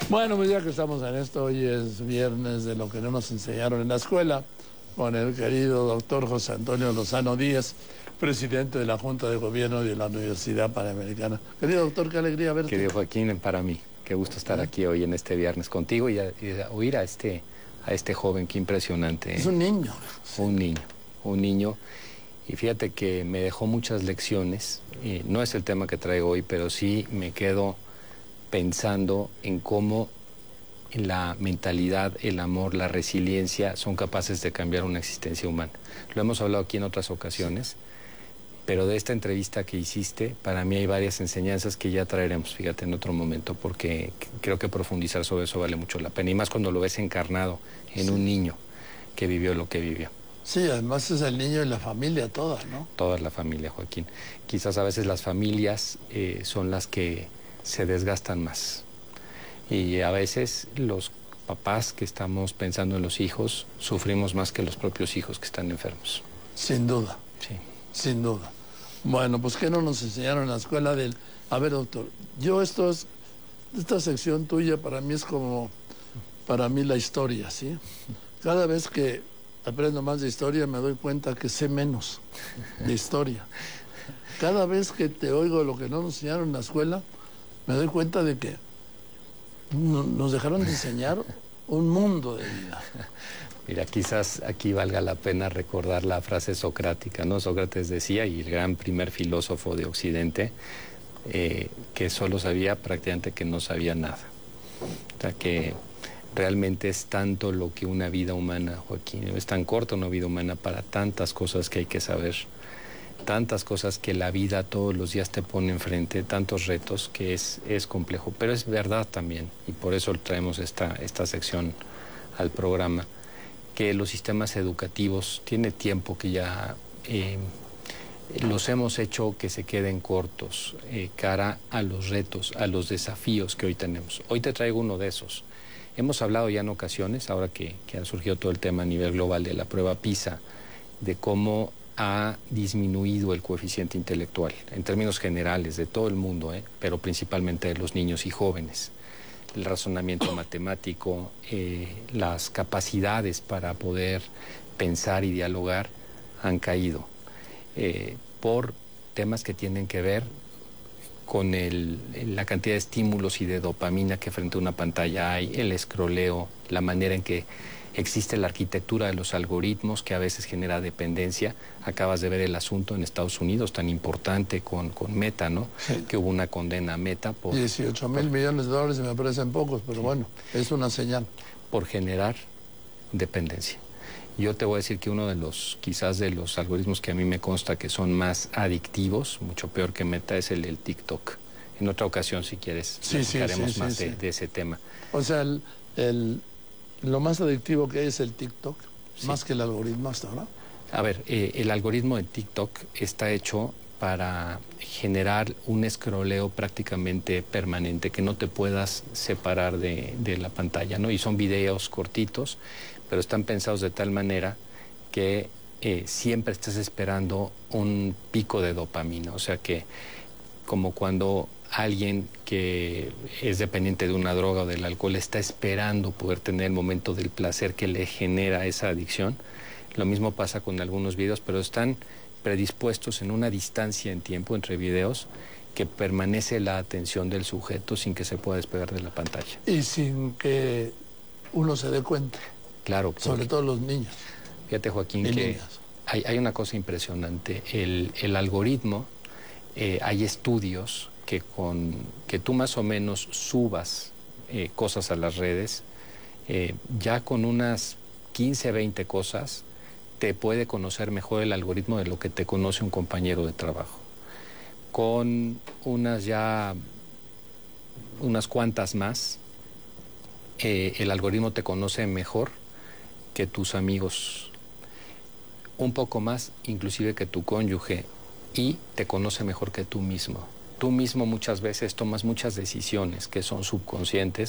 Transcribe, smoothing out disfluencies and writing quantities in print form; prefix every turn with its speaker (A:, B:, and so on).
A: Bueno, pues ya que estamos en esto, hoy es viernes de lo que no nos enseñaron en la escuela, con el querido doctor José Antonio Lozano Díaz, presidente de la Junta de Gobierno de la Universidad Panamericana. Querido doctor, qué alegría verte.
B: Querido Joaquín, para mí, qué gusto estar aquí hoy en este viernes contigo y oír a este joven, qué impresionante.
A: Es un niño.
B: Un niño. Y fíjate que me dejó muchas lecciones. No es el tema que traigo hoy, pero sí me quedo pensando en cómo la mentalidad, el amor, la resiliencia son capaces de cambiar una existencia humana. Lo hemos hablado aquí en otras ocasiones, pero de esta entrevista que hiciste, para mí hay varias enseñanzas que ya traeremos, fíjate, en otro momento, porque creo que profundizar sobre eso vale mucho la pena, y más cuando lo ves encarnado en un niño que vivió lo que vivió.
A: Sí, además es el niño y la familia toda, ¿no?
B: Toda la familia, Joaquín. Quizás a veces las familias son las que se desgastan más. Y a veces los papás que estamos pensando en los hijos sufrimos más que los propios hijos que están enfermos.
A: Sin duda.
B: Sí.
A: Sin duda. Bueno, pues ¿qué no nos enseñaron en la escuela del... A ver, doctor, esta sección tuya para mí es como, para mí la historia, ¿sí? Cada vez que aprendo más de historia me doy cuenta que sé menos de historia. Cada vez que te oigo lo que no nos enseñaron en la escuela, me doy cuenta de que nos dejaron de enseñar un mundo de vida.
B: Mira, quizás aquí valga la pena recordar la frase socrática, ¿no? Sócrates decía, y el gran primer filósofo de Occidente, que solo sabía prácticamente que no sabía nada. O sea, que realmente es tanto lo que una vida humana, Joaquín, es tan corta una vida humana para tantas cosas que hay que saber, tantas cosas que la vida todos los días te pone enfrente, tantos retos que es complejo, pero es verdad también, y por eso traemos esta sección al programa, que los sistemas educativos tiene tiempo que ya los hemos hecho que se queden cortos cara a los retos, a los desafíos que hoy tenemos. Hoy te traigo uno de esos. Hemos hablado ya en ocasiones, ahora que ha surgido todo el tema a nivel global de la prueba PISA, de cómo ha disminuido el coeficiente intelectual, en términos generales, de todo el mundo, pero principalmente de los niños y jóvenes. El razonamiento matemático, las capacidades para poder pensar y dialogar han caído por temas que tienen que ver con la cantidad de estímulos y de dopamina que frente a una pantalla hay, el escroleo, la manera en que existe la arquitectura de los algoritmos que a veces genera dependencia. Acabas de ver el asunto en Estados Unidos tan importante con Meta, ¿no? Sí. Que hubo una condena a Meta por...
A: 18.000 millones de dólares me parecen pocos, pero bueno, es una señal.
B: Por generar dependencia. Yo te voy a decir que uno de quizás de los algoritmos que a mí me consta que son más adictivos, mucho peor que Meta, es el TikTok. En otra ocasión, si quieres, platicaremos más de ese tema.
A: O sea, lo más adictivo que hay es el TikTok, más que el algoritmo hasta ahora.
B: A ver, el algoritmo de TikTok está hecho para generar un escroleo prácticamente permanente, que no te puedas separar de la pantalla, ¿no? Y son videos cortitos, pero están pensados de tal manera que siempre estás esperando un pico de dopamina. O sea que, como cuando alguien que es dependiente de una droga o del alcohol está esperando poder tener el momento del placer que le genera esa adicción, lo mismo pasa con algunos videos, pero están predispuestos en una distancia en tiempo entre videos que permanece la atención del sujeto sin que se pueda despegar de la pantalla.
A: Y sin que uno se dé cuenta.
B: Claro.
A: Sobre todo los niños.
B: Fíjate, Joaquín, que hay una cosa impresionante. El algoritmo, hay estudios que tú más o menos subas cosas a las redes, ya con unas 15, 20 cosas, te puede conocer mejor el algoritmo de lo que te conoce un compañero de trabajo. Con unas cuantas más, el algoritmo te conoce mejor que tus amigos, un poco más inclusive que tu cónyuge, y te conoce mejor que tú mismo. Tú mismo muchas veces tomas muchas decisiones que son subconscientes,